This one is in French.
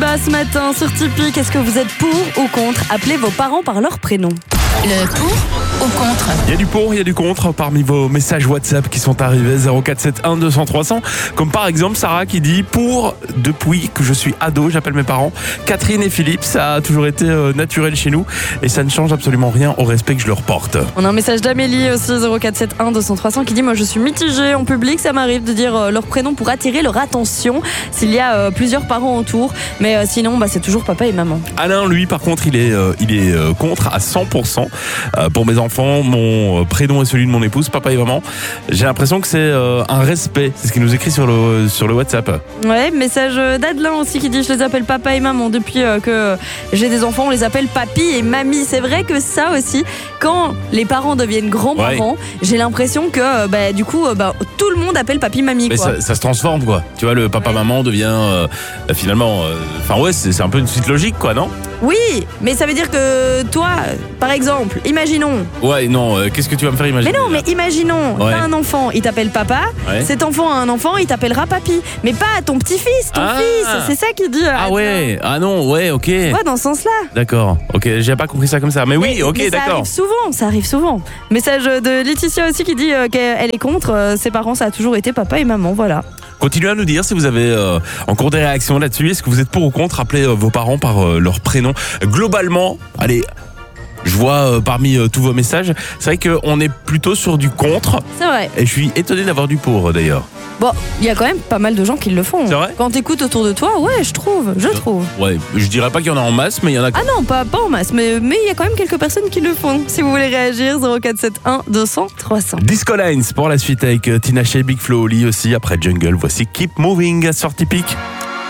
débat ce matin sur Tipeee. Est-ce que vous êtes pour ou contre appeler vos parents par leur prénom? Le pour ou contre? Il y a du pour, il y a du contre parmi vos messages WhatsApp qui sont arrivés 0471 200 300. Comme par exemple Sarah qui dit pour depuis que je suis ado, j'appelle mes parents Catherine et Philippe. Ça a toujours été naturel chez nous et ça ne change absolument rien au respect que je leur porte. On a un message d'Amélie aussi 0471 200 300 qui dit moi je suis mitigée en public, ça m'arrive de dire leur prénom pour attirer leur attention s'il y a plusieurs parents autour, mais sinon c'est toujours papa et maman. Alain lui par contre il est contre à 100%. Pour mes enfants, mon prénom est celui de mon épouse, papa et maman. J'ai l'impression que c'est un respect. C'est ce qu'il nous écrit sur le WhatsApp. Ouais, message d'Adelin aussi qui dit je les appelle papa et maman. Depuis que j'ai des enfants, on les appelle papy et mamie. C'est vrai que ça aussi, quand les parents deviennent grands-parents, j'ai l'impression que du coup tout le monde appelle papy mamie. Mais ça se transforme quoi. Tu vois, le papa-maman devient finalement... c'est un peu une suite logique quoi, non ? Oui, mais ça veut dire que toi, par exemple, imaginons... Ouais, non, qu'est-ce que tu vas me faire imaginer ? Mais non, mais imaginons, t'as un enfant, il t'appelle papa, cet enfant a un enfant, il t'appellera papy. Mais pas ton petit-fils, ton fils, c'est ça qu'il dit. Ok. Ouais, dans ce sens-là. D'accord, ok, j'ai pas compris ça comme ça. Mais oui, ok, d'accord. Ça arrive souvent. Message de Laetitia aussi qui dit qu'elle est contre, ses parents, ça a toujours été papa et maman, voilà. Continuez à nous dire si vous avez encore des réactions là-dessus. Est-ce que vous êtes pour ou contre appeler vos parents par leur prénom ? Globalement, allez, je vois parmi tous vos messages, c'est vrai qu'on est plutôt sur du contre. C'est vrai. Et je suis étonné d'avoir du pour d'ailleurs. Bon, il y a quand même pas mal de gens qui le font. C'est vrai ? Quand t'écoutes autour de toi, ouais, je trouve. Ouais, je dirais pas qu'il y en a en masse, mais il y en a. Ah non, pas en masse, mais il y a quand même quelques personnes qui le font. Si vous voulez réagir, 0471 200 300. Disco Lines pour la suite avec Tina Shea, Big Flo, Oli aussi. Après Jungle, voici Keep Moving sur Tipeee.